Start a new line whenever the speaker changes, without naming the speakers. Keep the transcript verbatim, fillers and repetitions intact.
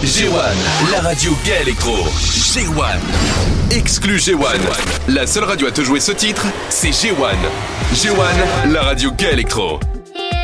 G un, la radio gay électro. G un. Exclu G un. La seule radio à te jouer ce titre, c'est G un. G un, la radio gay électro.